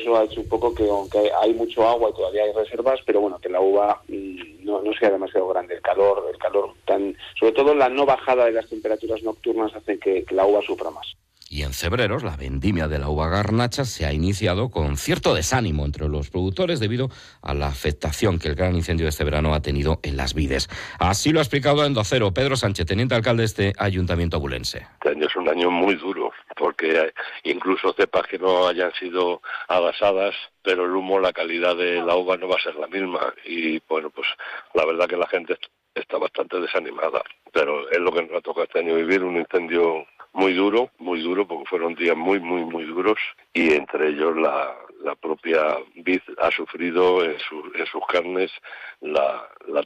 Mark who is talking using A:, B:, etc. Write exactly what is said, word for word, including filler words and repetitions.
A: eso ha hecho un poco que, aunque hay mucho agua y todavía hay reservas, pero bueno, que la uva mmm, no, no sea demasiado grande. El calor, el calor tan, sobre todo la no bajada de las temperaturas nocturnas hace que, que la uva sufra más.
B: Y en Cebreros, la vendimia de la uva garnacha se ha iniciado con cierto desánimo entre los productores debido a la afectación que el gran incendio de este verano ha tenido en las vides. Así lo ha explicado en Docero Pedro Sánchez, teniente alcalde de este ayuntamiento abulense.
C: Este año es un año muy duro, porque incluso cepas que no hayan sido abasadas, pero el humo, la calidad de la uva no va a ser la misma. Y bueno, pues la verdad que la gente está bastante desanimada. Pero es lo que nos ha tocado este año vivir, un incendio muy duro, muy duro, porque fueron días muy, muy, muy duros, y entre ellos la, la propia vid ha sufrido en, su, en sus carnes la, la